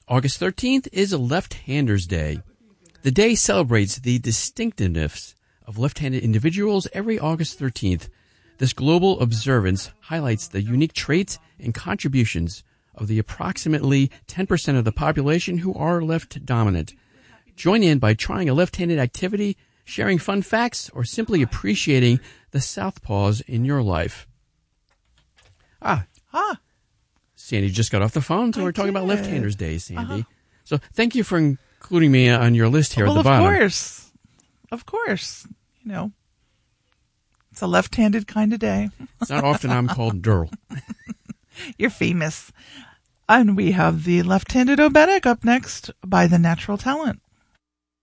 August 13th is Left-Handers Day. The day celebrates the distinctiveness of left-handed individuals every August 13th. This global observance highlights the unique traits and contributions of the approximately 10% of the population who are left-dominant. Join in by trying a left-handed activity, sharing fun facts, or simply appreciating the southpaws in your life. Sandy just got off the phone, so we're talking about Left-Handers Day, Sandy. So thank you for including me on your list here at the bottom. Of course. You know, it's a left-handed kind of day. It's not often I'm called Durrell. You're famous. And we have the Left-Handed Obetic up next by The Natural Talent.